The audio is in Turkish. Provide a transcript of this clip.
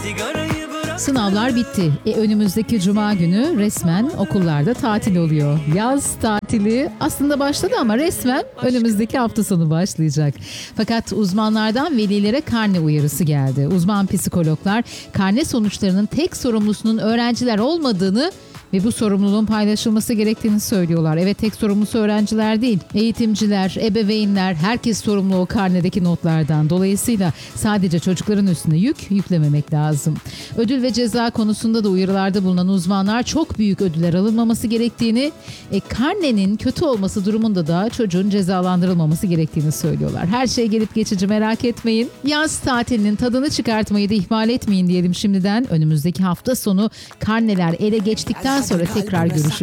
Sınavlar bitti. Önümüzdeki cuma günü resmen okullarda tatil oluyor. Yaz tatili aslında başladı ama resmen önümüzdeki hafta sonu başlayacak. Fakat uzmanlardan velilere karne uyarısı geldi. Uzman psikologlar karne sonuçlarının tek sorumlusunun öğrenciler olmadığını ve bu sorumluluğun paylaşılması gerektiğini söylüyorlar. Evet, tek sorumlusu öğrenciler değil. Eğitimciler, ebeveynler, herkes sorumlu o karnedeki notlardan. Dolayısıyla sadece çocukların üstüne yüklememek lazım. Ödül ve ceza konusunda da uyarılarda bulunan uzmanlar çok büyük ödüller alınmaması gerektiğini, karnenin kötü olması durumunda da çocuğun cezalandırılmaması gerektiğini söylüyorlar. Her şey gelip geçici, merak etmeyin. Yaz tatilinin tadını çıkartmayı da ihmal etmeyin diyelim şimdiden. Önümüzdeki hafta sonu karneler ele geçtikten sonra tekrar görüşürüz.